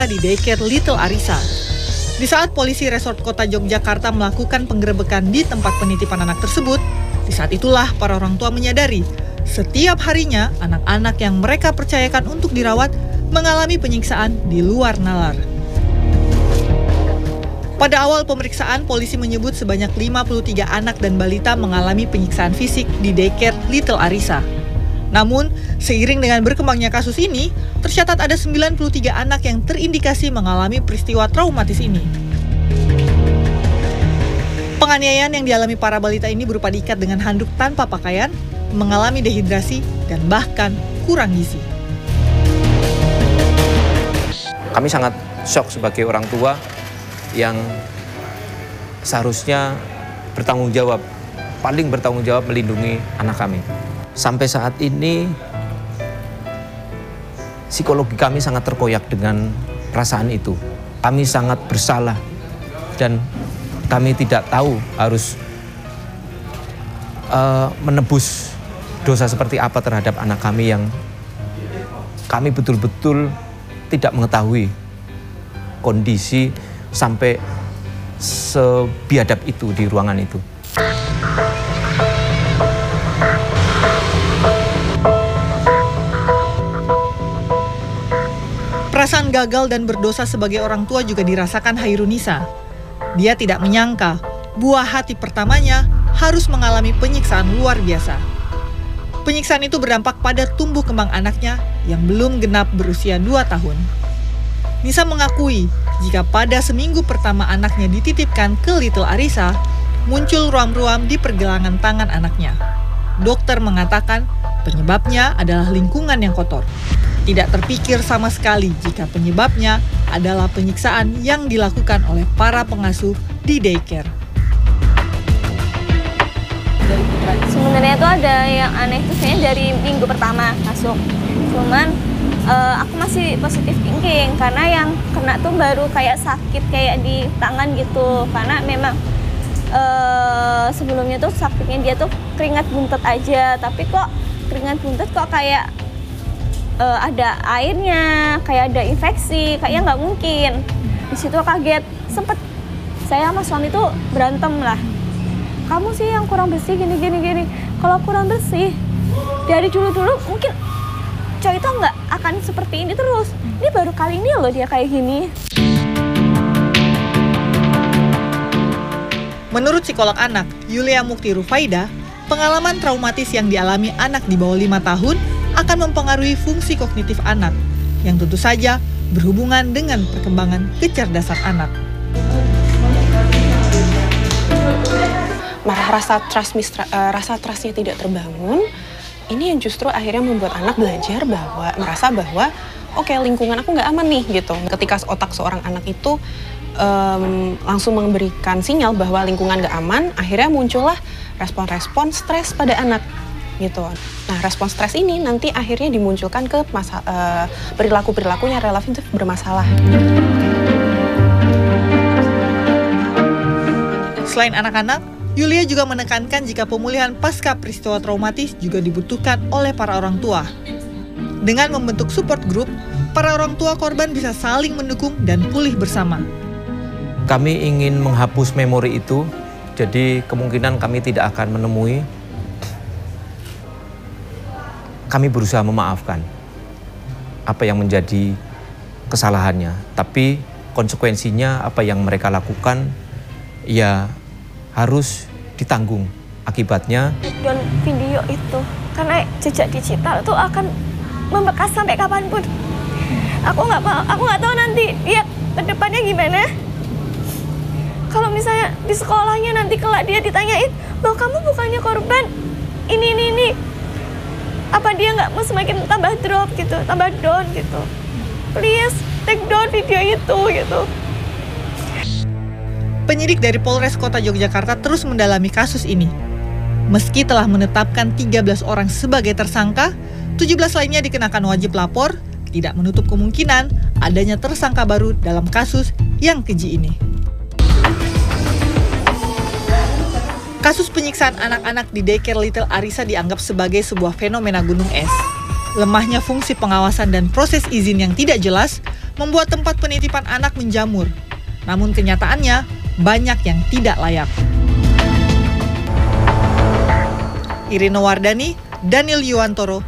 di daycare Little Arisa. Di saat polisi Resort Kota Yogyakarta melakukan penggerebekan di tempat penitipan anak tersebut, di saat itulah para orang tua menyadari setiap harinya anak-anak yang mereka percayakan untuk dirawat mengalami penyiksaan di luar nalar. Pada awal pemeriksaan, polisi menyebut sebanyak 53 anak dan balita mengalami penyiksaan fisik di daycare Little Arisa. Namun, seiring dengan berkembangnya kasus ini, tercatat ada 93 anak yang terindikasi mengalami peristiwa traumatis ini. Penganiayaan yang dialami para balita ini berupa diikat dengan handuk tanpa pakaian, mengalami dehidrasi, dan bahkan kurang gizi. Kami sangat shock sebagai orang tua yang seharusnya paling bertanggung jawab melindungi anak kami. Sampai saat ini, psikologi kami sangat terkoyak dengan perasaan itu. Kami sangat bersalah dan kami tidak tahu harus menebus dosa seperti apa terhadap anak kami yang kami betul-betul tidak mengetahui kondisi sampai sebiadab itu di ruangan itu. Perasaan gagal dan berdosa sebagai orang tua juga dirasakan Hairunisa. Dia tidak menyangka buah hati pertamanya harus mengalami penyiksaan luar biasa. Penyiksaan itu berdampak pada tumbuh kembang anaknya yang belum genap berusia 2 tahun. Nisa mengakui jika pada seminggu pertama anaknya dititipkan ke Little Arisa, muncul ruam-ruam di pergelangan tangan anaknya. Dokter mengatakan penyebabnya adalah lingkungan yang kotor. Tidak terpikir sama sekali jika penyebabnya adalah penyiksaan yang dilakukan oleh para pengasuh di daycare. Sebenarnya itu ada yang aneh tuh sebenarnya dari minggu pertama masuk. Cuman aku masih positif thinking karena yang kena tuh baru kayak sakit kayak di tangan gitu. Karena memang sebelumnya tuh sakitnya dia tuh keringat buntet aja, tapi kok keringat buntet kok kayak ada airnya, kayak ada infeksi, kayaknya nggak mungkin. Di situ kaget, sempet saya sama suami tuh berantem lah. Kamu sih yang kurang bersih gini. Kalau kurang bersih dari dulu mungkin cowok itu nggak akan seperti ini terus. Ini baru kali ini loh dia kayak gini. Menurut psikolog anak Yulia Mukti Rufaida, pengalaman traumatis yang dialami anak di bawah 5 tahun akan mempengaruhi fungsi kognitif anak, yang tentu saja berhubungan dengan perkembangan kecerdasan anak. Rasa trustnya tidak terbangun, ini yang justru akhirnya membuat anak belajar merasa bahwa oke, lingkungan aku nggak aman nih gitu. Ketika otak seorang anak itu langsung memberikan sinyal bahwa lingkungan nggak aman, akhirnya muncullah respon-respon stres pada anak gitu. Nah, respon stres ini nanti akhirnya dimunculkan ke perilaku-perilakunya relatif bermasalah. Selain anak-anak, Yulia juga menekankan jika pemulihan pasca peristiwa traumatis juga dibutuhkan oleh para orang tua. Dengan membentuk support group, para orang tua korban bisa saling mendukung dan pulih bersama. Kami ingin menghapus memori itu, jadi kemungkinan kami tidak akan menemui. Kami berusaha memaafkan apa yang menjadi kesalahannya, tapi konsekuensinya apa yang mereka lakukan ya harus ditanggung akibatnya. Dan video itu karena jejak digital itu akan membekas sampai kapanpun. Aku nggak tahu nanti dia kedepannya gimana. Kalau misalnya di sekolahnya nanti kelak dia ditanyain, loh kamu bukannya korban ini. Apa dia nggak mau semakin tambah drop gitu, tambah down gitu. Please take down video itu gitu. Penyidik dari Polres Kota Yogyakarta terus mendalami kasus ini. Meski telah menetapkan 13 orang sebagai tersangka, 17 lainnya dikenakan wajib lapor, tidak menutup kemungkinan adanya tersangka baru dalam kasus yang keji ini. Kasus penyiksaan anak-anak di daycare Little Arisa dianggap sebagai sebuah fenomena gunung es. Lemahnya fungsi pengawasan dan proses izin yang tidak jelas membuat tempat penitipan anak menjamur. Namun kenyataannya banyak yang tidak layak. Irina Wardani, Daniel Yuwantoro,